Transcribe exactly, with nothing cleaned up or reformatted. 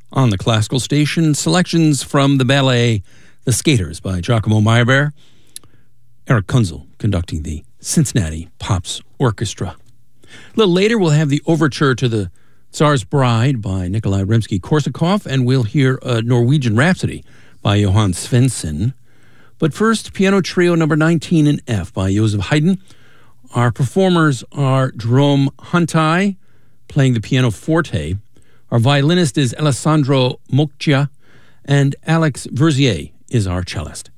On the classical station, selections from the ballet The Skaters by Giacomo Meyerbeer. Eric Kunzel conducting the Cincinnati Pops Orchestra. A little later, we'll have the overture to the Tsar's Bride by Nikolai Rimsky-Korsakov, and we'll hear a Norwegian Rhapsody by Johann Svensson. But first, Piano Trio number nineteen in F by Joseph Haydn. Our performers are Jerome Huntai, playing the pianoforte. Our violinist is Alessandro Moccia, and Alex Verzier is our cellist.